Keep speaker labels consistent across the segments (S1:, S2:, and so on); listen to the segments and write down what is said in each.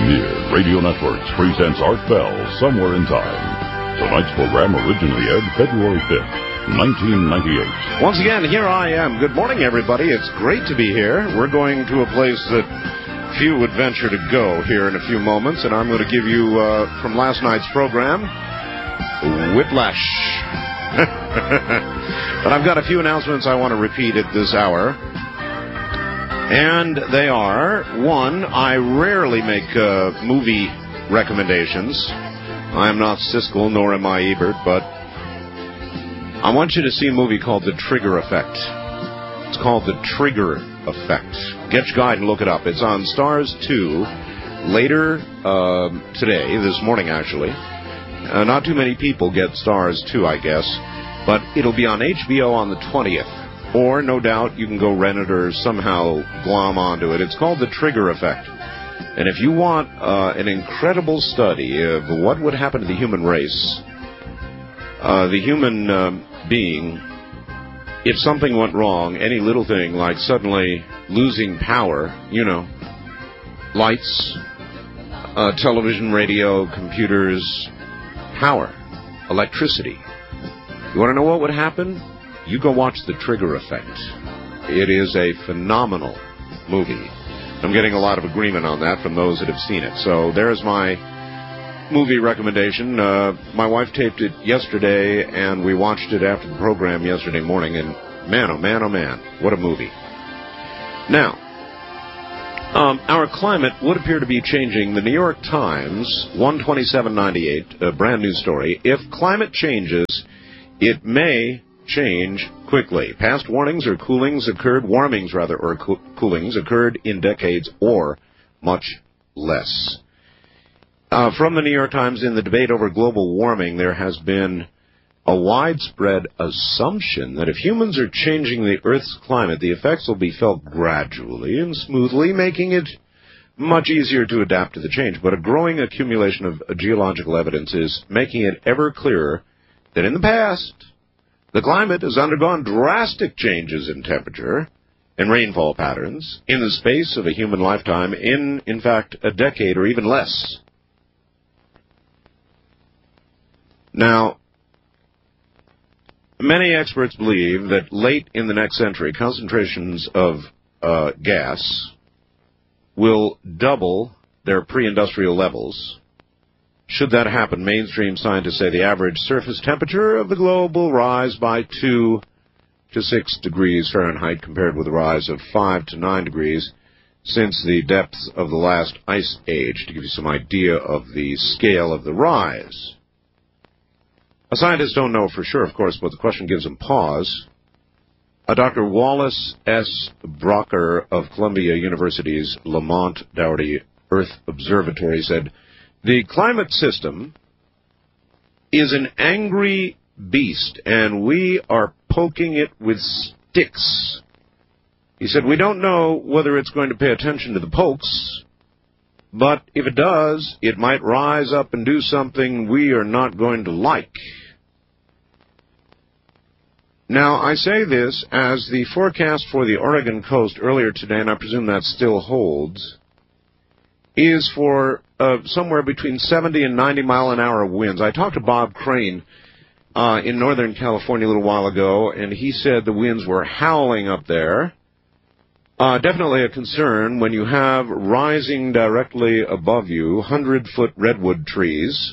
S1: Pioneer Radio Networks presents Art Bell, Somewhere in Time. Tonight's program originally aired February 5th, 1998.
S2: Once again, here I am. Good morning, everybody. It's great to be here. We're going to a place that few would venture to go here in a few moments, and I'm going to give you, from last night's program, Whiplash. But I've got a few announcements I want to repeat at this hour. And they are, one, I rarely make movie recommendations. I am not Siskel, nor am I Ebert, but I want you to see a movie called The Trigger Effect. It's called The Trigger Effect. Get your guide and look it up. It's on Stars 2 later today, this morning actually. Not too many people get Stars 2, I guess, but it'll be on HBO on the 20th. Or, no doubt, you can go rent it or somehow glom onto it. It's called The Trigger Effect. And if you want an incredible study of what would happen to the human race, the human being, if something went wrong, any little thing like suddenly losing power, you know, lights, television, radio, computers, power, electricity. You want to know what would happen? You go watch The Trigger Effect. It is a phenomenal movie. I'm getting a lot of agreement on that from those that have seen it. So there's my movie recommendation. My wife taped it yesterday, and we watched it after the program yesterday morning, and man, oh man, oh man, what a movie. Now, our climate would appear to be changing. The New York Times, 12798, a brand new story. If climate changes, it may change quickly. Past warnings or coolings occurred in decades or much less. From the New York Times, in the debate over global warming, there has been a widespread assumption that if humans are changing the Earth's climate, the effects will be felt gradually and smoothly, making it much easier to adapt to the change. But a growing accumulation of geological evidence is making it ever clearer that in the past, the climate has undergone drastic changes in temperature and rainfall patterns in the space of a human lifetime, in fact, a decade or even less. Now, many experts believe that late in the next century, concentrations of gas will double their pre-industrial levels. Should that happen, mainstream scientists say the average surface temperature of the globe will rise by 2 to 6 degrees Fahrenheit, compared with a rise of 5 to 9 degrees since the depths of the last ice age, to give you some idea of the scale of the rise. Scientists don't know for sure, of course, but the question gives them pause. Dr. Wallace S. Brocker of Columbia University's Lamont Doherty Earth Observatory said, "The climate system is an angry beast, and we are poking it with sticks." He said, "We don't know whether it's going to pay attention to the pokes, but if it does, it might rise up and do something we are not going to like." Now, I say this as the forecast for the Oregon coast earlier today, and I presume that still holds, is for somewhere between 70 and 90 mile an hour winds. I talked to Bob Crane in Northern California a little while ago, and he said the winds were howling up there. Definitely a concern when you have rising directly above you 100-foot redwood trees,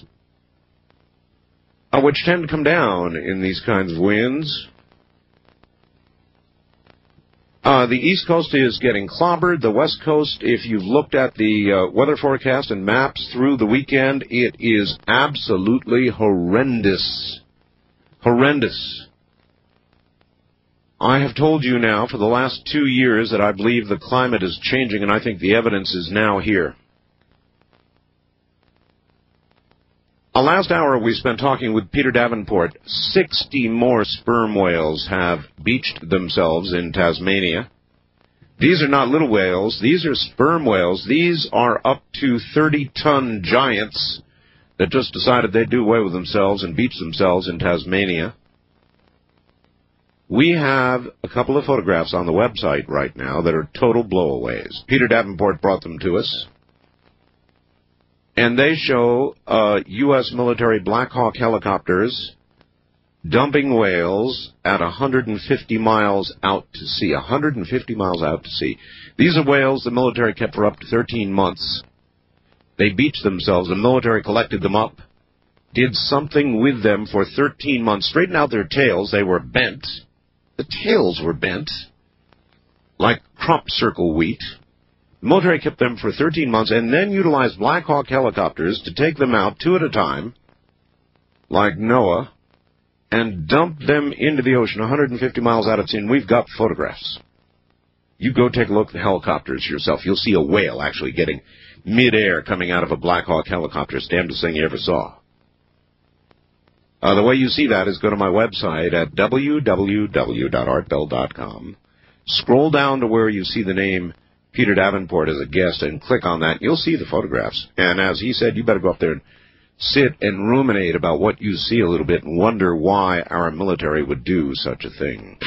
S2: which tend to come down in these kinds of winds. The East Coast is getting clobbered. The West Coast, if you've looked at the weather forecast and maps through the weekend, it is absolutely horrendous. Horrendous. I have told you now for the last 2 years that I believe the climate is changing, and I think the evidence is now here. Last hour we spent talking with Peter Davenport. 60 more sperm whales have beached themselves in Tasmania. These are not little whales. These are sperm whales. These are up to 30-ton giants that just decided they'd do away with themselves and beach themselves in Tasmania. We have a couple of photographs on the website right now that are total blowaways. Peter Davenport brought them to us. And they show U.S. military Black Hawk helicopters dumping whales at 150 miles out to sea. 150 miles out to sea. These are whales the military kept for up to 13 months. They beached themselves. The military collected them up, did something with them for 13 months, straightened out their tails. They were bent. The tails were bent, like crop circle wheat. The military kept them for 13 months and then utilized Black Hawk helicopters to take them out 2 at a time, like Noah, and dump them into the ocean 150 miles out at sea. And we've got photographs. You go take a look at the helicopters yourself. You'll see a whale actually getting midair coming out of a Black Hawk helicopter. It's the damnedest thing you ever saw. The way you see that is go to my website at www.artbell.com. Scroll down to where you see the name Peter Davenport as a guest and click on that. You'll see the photographs. And as he said, you better go up there and sit and ruminate about what you see a little bit and wonder why our military would do such a thing.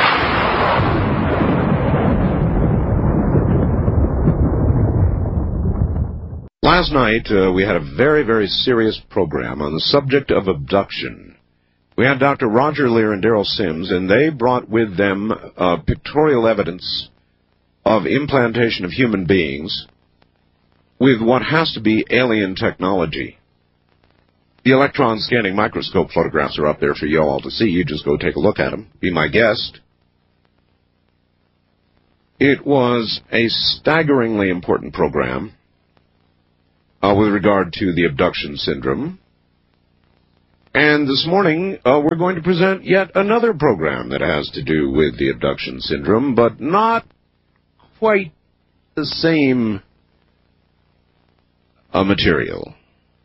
S2: Last night, we had a very, very serious program on the subject of abduction. We had Dr. Roger Leir and Daryl Sims, and they brought with them pictorial evidence of implantation of human beings with what has to be alien technology. The electron scanning microscope photographs are up there for you all to see. You just go take a look at them. Be my guest. It was a staggeringly important program with regard to the abduction syndrome. And this morning, we're going to present yet another program that has to do with the abduction syndrome, but not quite the same material.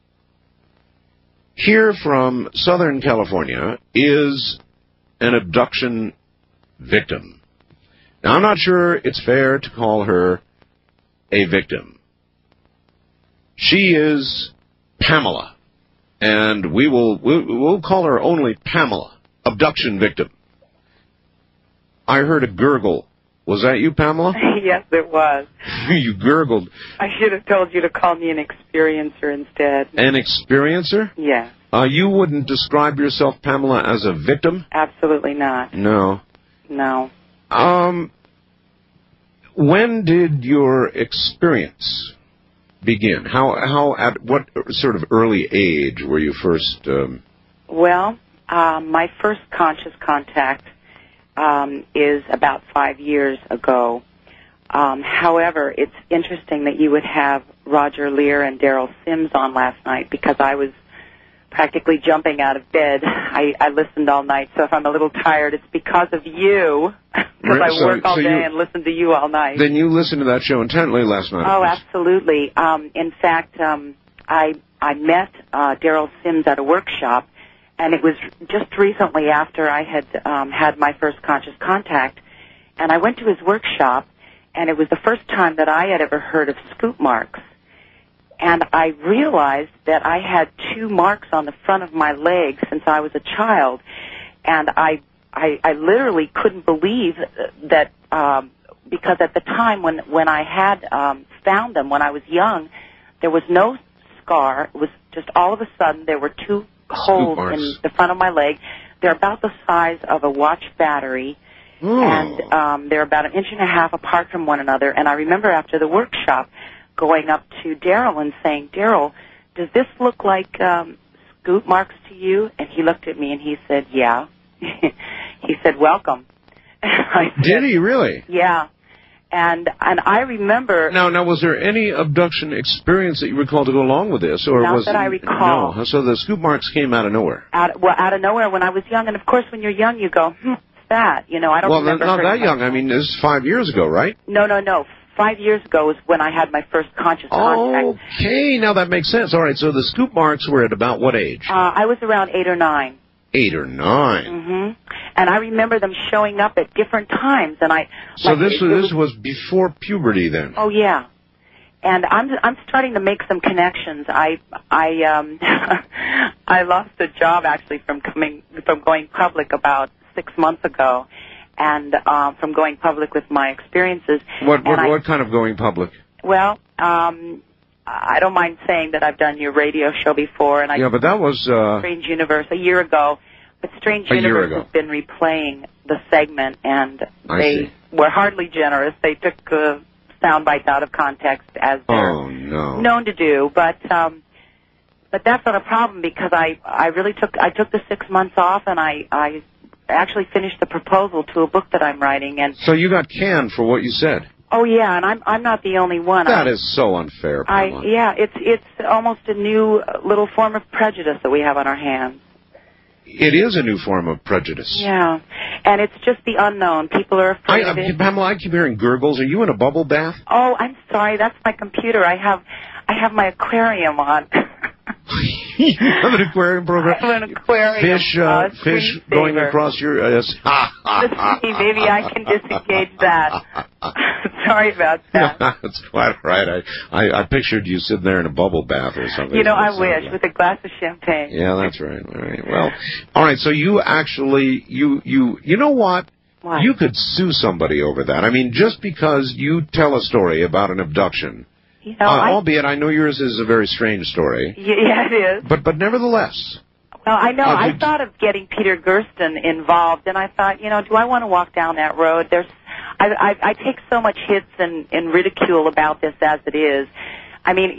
S2: Here from Southern California is an abduction victim. Now, I'm not sure it's fair to call her a victim. She is Pamela, and we'll call her only Pamela, abduction victim. I heard a gurgle. Was that you, Pamela?
S3: Yes, it was.
S2: You gurgled.
S3: I should have told you to call me an experiencer instead.
S2: An experiencer?
S3: Yes.
S2: You wouldn't describe yourself, Pamela, as a victim?
S3: Absolutely not.
S2: No.
S3: No.
S2: When did your experience begin? How at what sort of early age were you first?
S3: Well, my first conscious contact is about 5 years ago. However, it's interesting that you would have Roger Leir and Daryl Sims on last night because I was practically jumping out of bed. I listened all night, so if I'm a little tired, it's because of you, because I work all day and listen to you all night.
S2: Then you listened to that show intently last night.
S3: Oh, absolutely. In fact, I met Daryl Sims at a workshop, and it was just recently after I had had my first conscious contact, and I went to his workshop, and it was the first time that I had ever heard of scoop marks. And I realized that I had 2 marks on the front of my leg since I was a child. And I literally couldn't believe that, because at the time when I had found them when I was young, there was no scar. It was just all of a sudden there were 2 holes in the front of my leg. They're about the size of a watch battery. And they're about 1.5 inches apart from one another. And I remember after the workshop going up to Daryl and saying, Daryl, does this look like scoop marks to you? And he looked at me and he said, yeah. He said, welcome.
S2: Did he really?
S3: Yeah. And I remember...
S2: Now, was there any abduction experience that you recall to go along with this? Or
S3: not that I recall.
S2: No, so the scoop marks came out of nowhere.
S3: Out of nowhere when I was young. And, of course, when you're young, you go, what's that? You know, I don't remember...
S2: Well, not that young. I mean, this is 5 years ago, right?
S3: No. 5 years ago was when I had my first conscious contact.
S2: Okay, now that makes sense. All right, so the scoop marks were at about what age?
S3: I was around 8 or 9.
S2: 8 or 9.
S3: Mm-hmm. And I remember them showing up at different times, and
S2: So this was before puberty, then?
S3: Oh yeah, and I'm starting to make some connections. I lost a job actually from going public about 6 months ago. And from going public with my experiences.
S2: What kind of going public?
S3: Well, I don't mind saying that I've done your radio show before, and
S2: but that was
S3: Strange Universe a year ago. But Strange Universe has been replaying the segment, and they were hardly generous. They took sound bites out of context, as they're known to do. But that's not a problem, because I took the 6 months off, and I actually finished the proposal to a book that I'm writing. And
S2: so you got canned for what you said.
S3: Oh yeah, and I'm not the only one.
S2: That is so unfair, Pamela.
S3: It's almost a new little form of prejudice that we have on our hands.
S2: It is a new form of prejudice.
S3: Yeah, and it's just the unknown. People are afraid of it.
S2: Pamela, I keep hearing gurgles. Are you in a bubble bath?
S3: Oh, I'm sorry. That's my computer. I have my aquarium on.
S2: You have an aquarium program?
S3: I have an aquarium.
S2: Fish going across your...
S3: Listen, maybe I can disengage that. Sorry about that.
S2: That's quite right. I pictured you sitting there in a bubble bath or something.
S3: You know, I wish, with a glass of champagne.
S2: Yeah, that's right. All right. Well, all right, so you actually... You know what?
S3: What?
S2: You could sue somebody over that. I mean, just because you tell a story about an abduction...
S3: You know,
S2: albeit I know yours is a very strange story.
S3: Yeah, it is.
S2: But nevertheless.
S3: Well, I know. I thought of getting Peter Gersten involved, and I thought, do I want to walk down that road? I take so much hits and ridicule about this as it is. I mean,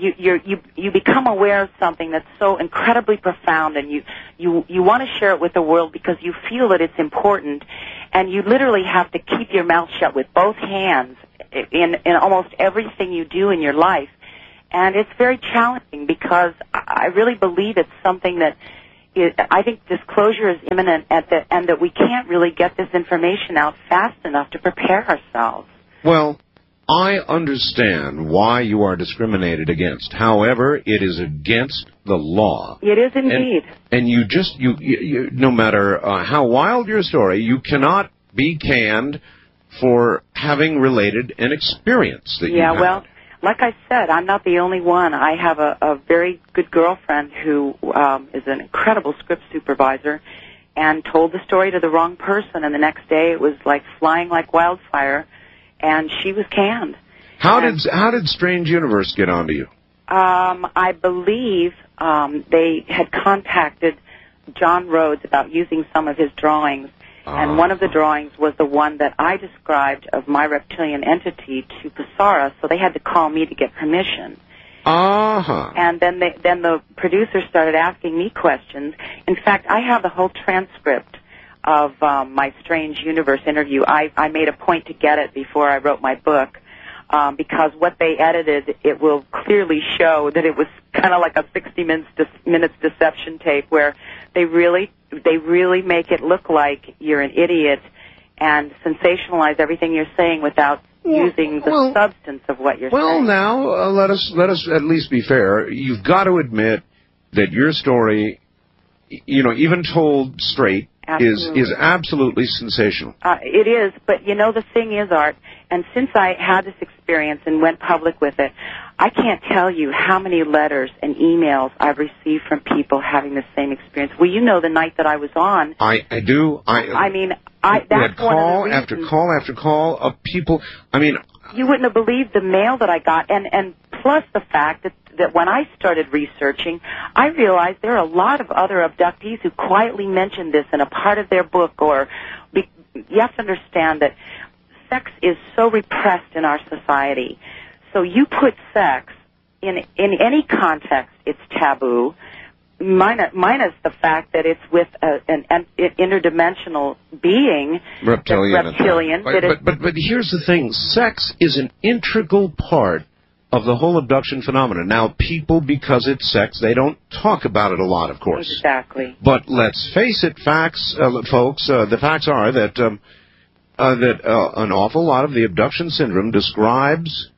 S3: you become aware of something that's so incredibly profound, and you want to share it with the world because you feel that it's important, and you literally have to keep your mouth shut with both hands in almost everything you do in your life. And it's very challenging, because I really believe it's something that I think disclosure is imminent, and that we can't really get this information out fast enough to prepare ourselves.
S2: Well, I understand why you are discriminated against. However, it is against the law.
S3: It is indeed.
S2: And you no matter how wild your story, you cannot be canned for having related an experience that you had.
S3: Yeah, well, like I said, I'm not the only one. I have a very good girlfriend who is an incredible script supervisor, and told the story to the wrong person, and the next day it was like flying like wildfire, and she was canned.
S2: How did Strange Universe get onto you?
S3: I believe they had contacted John Rhodes about using some of his drawings. And one of the drawings was the one that I described of my reptilian entity to Passara, so they had to call me to get permission. And then the producer started asking me questions. In fact, I have the whole transcript of my Strange Universe interview. I made a point to get it before I wrote my book, because what they edited, it will clearly show that it was kind of like a 60 minutes deception tape, where they really make it look like you're an idiot and sensationalize everything you're saying without using the substance of what you're saying.
S2: Well, now, let us at least be fair. You've got to admit that your story, even told straight, is absolutely sensational.
S3: It is, but the thing is, Art, and since I had this experience and went public with it, I can't tell you how many letters and emails I've received from people having the same experience. Well, the night that I was on.
S2: I do.
S3: That's
S2: call after call after call of people. I mean,
S3: you wouldn't have believed the mail that I got, and plus the fact that when I started researching, I realized there are a lot of other abductees who quietly mentioned this in a part of their book. You have to understand that sex is so repressed in our society. So you put sex in any context, it's taboo, minus the fact that it's with an interdimensional being, reptilian.
S2: But here's the thing: sex is an integral part of the whole abduction phenomenon. Now, people, because it's sex, they don't talk about it a lot, of course.
S3: Exactly.
S2: But let's face it, folks. The facts are that an awful lot of the abduction syndrome describes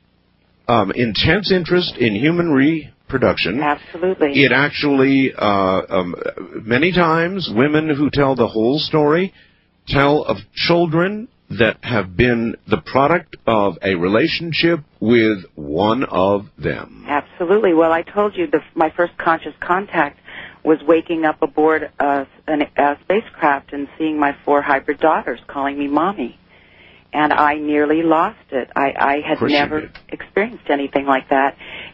S2: intense interest in human reproduction.
S3: Absolutely.
S2: It actually, many times, women who tell the whole story tell of children that have been the product of a relationship with one of them.
S3: Absolutely. Well, I told you my first conscious contact was waking up aboard a spacecraft and seeing my 4 hybrid daughters calling me Mommy. And I nearly lost it. I had never experienced anything like that.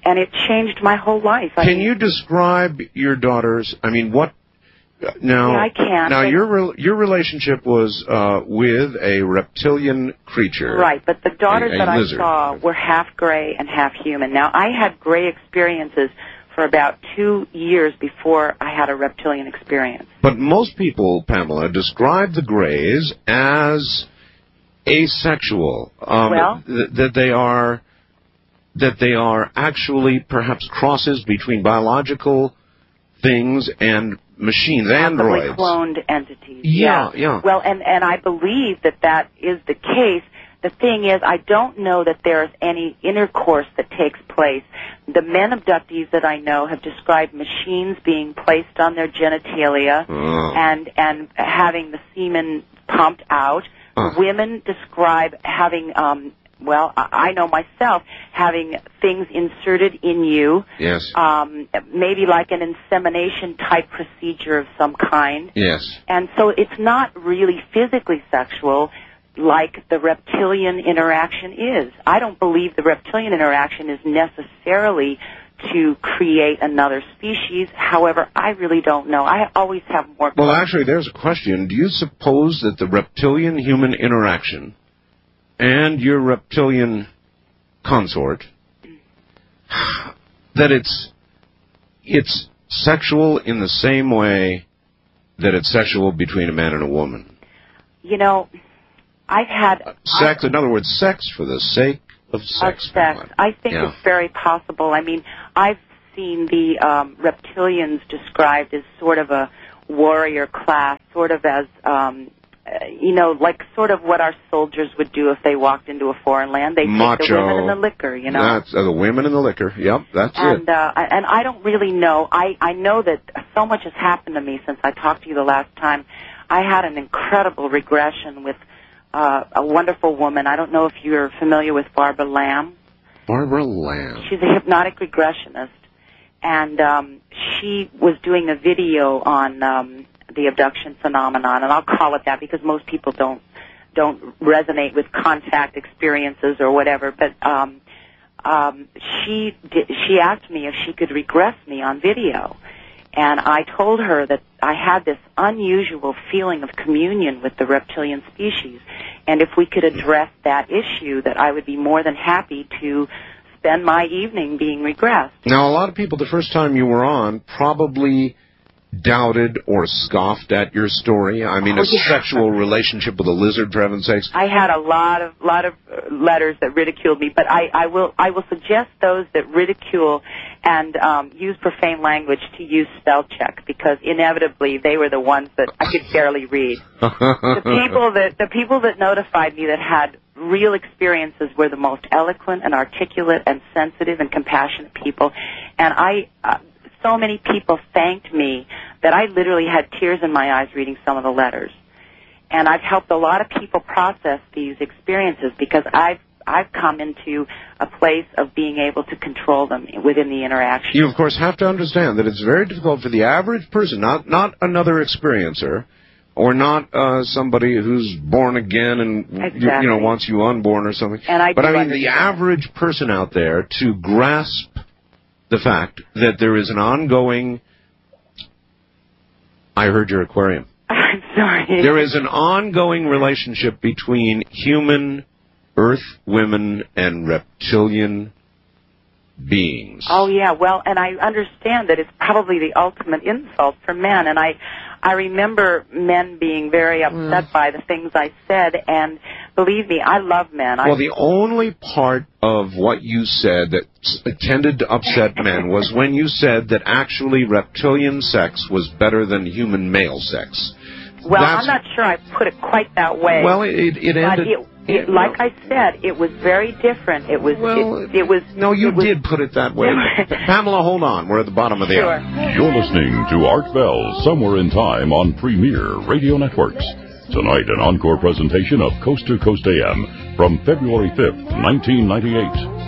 S3: and it changed my whole life.
S2: Can you describe your daughters? I mean, what? Now,
S3: yeah, I can.
S2: Now, your relationship was with a reptilian creature.
S3: Right, but the daughters
S2: a
S3: that
S2: lizard.
S3: I saw were half gray and half human. Now, I had gray experiences for about 2 years before I had a reptilian experience.
S2: But most people, Pamela, describe the grays as asexual. That they are actually perhaps crosses between biological things and machines, androids.
S3: Cloned entities.
S2: Yeah.
S3: Well, and I believe that is the case. The thing is, I don't know that there's any intercourse that takes place. The men abductees that I know have described machines being placed on their genitalia and having the semen pumped out. Women describe having, I know myself having things inserted in you.
S2: Yes.
S3: Maybe like an insemination type procedure of some kind.
S2: Yes.
S3: And so it's not really physically sexual like the reptilian interaction is. I don't believe the reptilian interaction is necessarily to create another species. However, I really don't know. I always have more questions.
S2: Well, actually, there's a question. Do you suppose that the reptilian-human interaction and your reptilian consort, that it's sexual in the same way that it's sexual between a man and a woman?
S3: You know, I've had...
S2: Sex, in other words, sex for the sake of sex.
S3: I think it's very possible. I mean, I've seen the reptilians described as sort of a warrior class, sort of as, like sort of what our soldiers would do if they walked into a foreign land. They'd take the women and the liquor, you know.
S2: That's the women and the liquor. Yep, that's it.
S3: And I don't really know. I know that so much has happened to me since I talked to you the last time. I had an incredible regression with a wonderful woman. I don't know if you're familiar with Barbara Lamb.
S2: Barbara Lamb.
S3: She's a hypnotic regressionist, and she was doing a video on the abduction phenomenon, and I'll call it that because most people don't resonate with contact experiences or whatever. But she asked me if she could regress me on video. And I told her that I had this unusual feeling of communion with the reptilian species. And if we could address that issue, that I would be more than happy to spend my evening being regressed.
S2: Now, a lot of people, the first time you were on, probably doubted or scoffed at your story. I mean, sexual relationship with a lizard, for heaven's sakes.
S3: I had a lot of letters that ridiculed me, but I will suggest those that ridicule and use profane language to use spell check, because inevitably they were the ones that I could barely read. The people that notified me that had real experiences were the most eloquent and articulate and sensitive and compassionate people, and so many people thanked me that I literally had tears in my eyes reading some of the letters. And I've helped a lot of people process these experiences because I've come into a place of being able to control them within the interaction.
S2: You, of course, have to understand that it's very difficult for the average person, not another experiencer, or not somebody who's born again and wants you unborn or something. But I mean, the average person out there to grasp the fact that there is an ongoing... I heard your aquarium.
S3: I'm sorry.
S2: There is an ongoing relationship between human, earth women, and reptilian beings.
S3: Oh, yeah. Well, and I understand that it's probably the ultimate insult for men. And I remember men being very upset by the things I said. And believe me, I love men.
S2: Well, the only part of what you said that tended to upset men was when you said that actually reptilian sex was better than human male sex.
S3: Well, I'm not sure I put it quite that way.
S2: Well, it ended...
S3: like I said, it was very different. It was. No,
S2: you did put it that way. Pamela, hold on. We're at the bottom of the hour.
S1: You're listening to Art Bell, Somewhere in Time on Premier Radio Networks. Tonight, an encore presentation of Coast to Coast AM from February 5th, 1998.